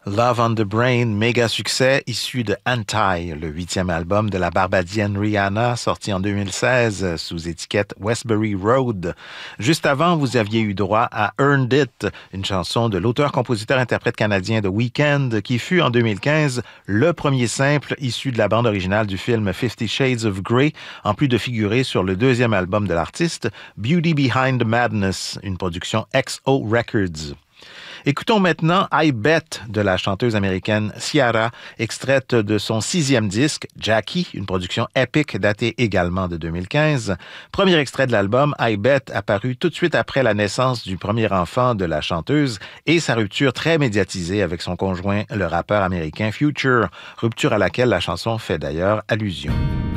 Love on the Brain, méga succès, issu de Anti, le 8e album de la Barbadienne Rihanna, sorti en 2016 sous étiquette Westbury Road. Juste avant, vous aviez eu droit à Earned It, une chanson de l'auteur-compositeur-interprète canadien The Weeknd, qui fut en 2015 le premier simple issu de la bande originale du film 50 Shades of Grey, en plus de figurer sur le deuxième album de l'artiste, Beauty Behind Madness, une production XO Records. Écoutons maintenant I Bet de la chanteuse américaine Ciara, extraite de son 6e disque, Jackie, une production épique datée également de 2015. Premier extrait de l'album, I Bet, apparu tout de suite après la naissance du premier enfant de la chanteuse et sa rupture très médiatisée avec son conjoint, le rappeur américain Future, rupture à laquelle la chanson fait d'ailleurs allusion.